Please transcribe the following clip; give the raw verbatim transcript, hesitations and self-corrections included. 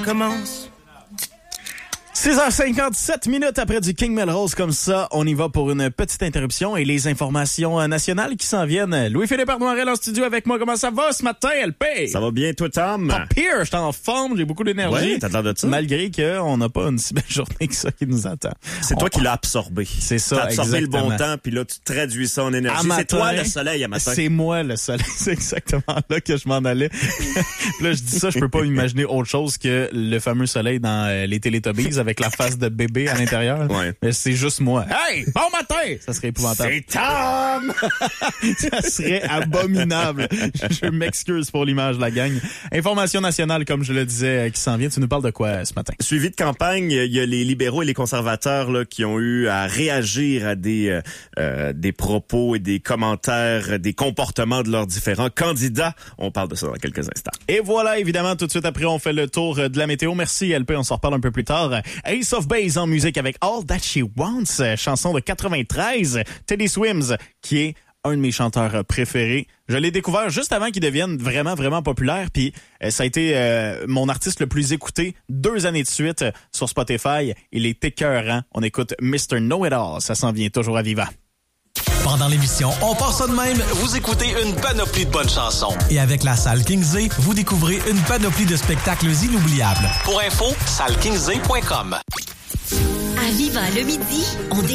commence. six heures cinquante-sept minutes après du King Melrose comme ça, on y va pour une petite interruption et les informations nationales qui s'en viennent. Louis-Philippe Arnoirel en studio avec moi. Comment ça va ce matin, L P? Ça va bien, toi, Tom? Pas pire, je suis en forme, j'ai beaucoup d'énergie. Oui, t'as l'air de ça. Malgré qu'on n'a pas une si belle journée que ça qui nous attend. C'est on... toi qui l'as absorbé. C'est ça, T'as absorbé exactement. le bon temps, puis là, tu traduis ça en énergie. À C'est matin, toi le soleil à matin. C'est moi le soleil, c'est exactement là que je m'en allais. Puis là, je dis ça, je peux pas imaginer autre chose que le fameux soleil dans euh, les Teletubbies avec la face de bébé à l'intérieur. Ouais. Mais c'est juste moi. Hey, bon matin! Ça serait épouvantable. C'est Tom! Ça serait abominable. Je m'excuse pour l'image de la gang. Information nationale, comme je le disais, qui s'en vient. Tu nous parles de quoi ce matin? Suivi de campagne, il y a les libéraux et les conservateurs là, qui ont eu à réagir à des euh, euh, des propos et des commentaires, des comportements de leurs différents candidats. On parle de ça dans quelques instants. Et voilà, évidemment, tout de suite après, on fait le tour de la météo. Merci, L P. On s'en reparle un peu plus tard. Ace of Base en musique avec All That She Wants, chanson de quatre-vingt-treize. Teddy Swims, qui est un de mes chanteurs préférés. Je l'ai découvert juste avant qu'il devienne vraiment, vraiment populaire. Puis euh, ça a été euh, mon artiste le plus écouté deux années de suite euh, sur Spotify. Il est écœurant. On écoute mister Know-It-All. Ça s'en vient toujours à Viva. Pendant l'émission On part ça de même, vous écoutez une panoplie de bonnes chansons. Et avec la salle Kingsley, vous découvrez une panoplie de spectacles inoubliables. Pour info, salle kingsley point com. À Viva le midi, on